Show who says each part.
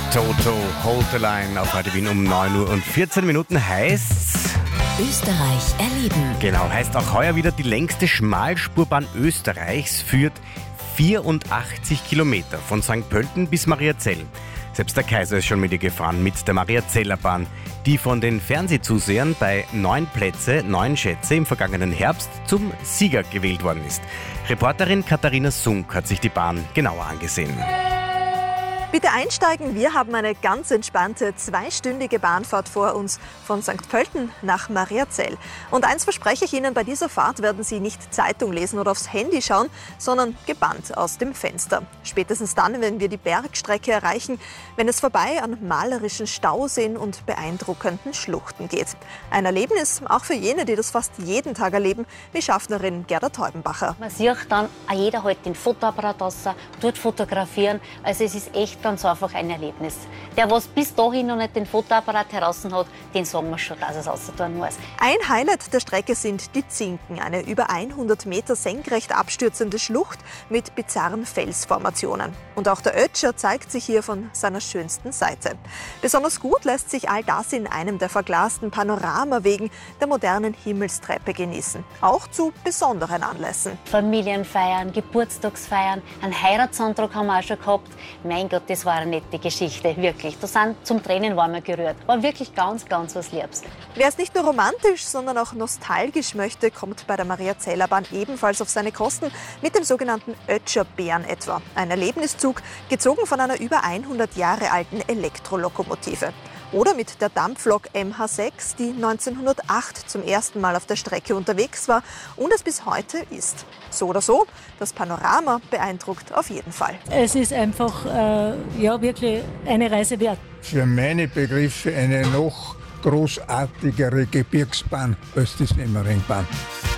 Speaker 1: Toto, Hold the Line auf Radio Wien um 9 Uhr und 14 Minuten heißt's.
Speaker 2: Österreich erleben.
Speaker 1: Genau, heißt auch heuer wieder die längste Schmalspurbahn Österreichs, führt 84 Kilometer von St. Pölten bis Mariazell. Selbst der Kaiser ist schon mit ihr gefahren, mit der Mariazeller Bahn, die von den Fernsehzusehern bei 9 Plätze, 9 Schätze im vergangenen Herbst zum Sieger gewählt worden ist. Reporterin Katharina Sunk hat sich die Bahn genauer angesehen.
Speaker 3: Bitte einsteigen, wir haben eine ganz entspannte 2-stündige Bahnfahrt vor uns von St. Pölten nach Mariazell. Und eins verspreche ich Ihnen, bei dieser Fahrt werden Sie nicht Zeitung lesen oder aufs Handy schauen, sondern gebannt aus dem Fenster. Spätestens dann, wenn wir die Bergstrecke erreichen, wenn es vorbei an malerischen Stauseen und beeindruckenden Schluchten geht. Ein Erlebnis auch für jene, die das fast jeden Tag erleben, wie Schaffnerin Gerda Teubenbacher.
Speaker 4: Man sieht dann, jeder hält den Fotoapparat raus, tut fotografieren. Also es ist echt ganz einfach ein Erlebnis. Der, was bis dahin noch nicht den Fotoapparat heraus hat, den sagen wir schon, dass es raus tun muss.
Speaker 3: Ein Highlight der Strecke sind die Zinken, eine über 100 Meter senkrecht abstürzende Schlucht mit bizarren Felsformationen. Und auch der Ötscher zeigt sich hier von seiner schönsten Seite. Besonders gut lässt sich all das in einem der verglasten Panoramawegen der modernen Himmelstreppe genießen. Auch zu besonderen Anlässen.
Speaker 4: Familienfeiern, Geburtstagsfeiern, einen Heiratsantrag haben wir auch schon gehabt. Mein Gott, das war eine nette Geschichte, wirklich. Da sind zum Tränen waren wir gerührt. War wirklich ganz, ganz was Liebes.
Speaker 3: Wer es nicht nur romantisch, sondern auch nostalgisch möchte, kommt bei der Mariazeller Bahn ebenfalls auf seine Kosten mit dem sogenannten Ötscherbären etwa. Ein Erlebniszug, gezogen von einer über 100 Jahre alten Elektrolokomotive. Oder mit der Dampflok MH6, die 1908 zum ersten Mal auf der Strecke unterwegs war und es bis heute ist. So oder so, das Panorama beeindruckt auf jeden Fall.
Speaker 5: Es ist einfach wirklich eine Reise wert.
Speaker 6: Für meine Begriffe eine noch großartigere Gebirgsbahn als die Semmeringbahn.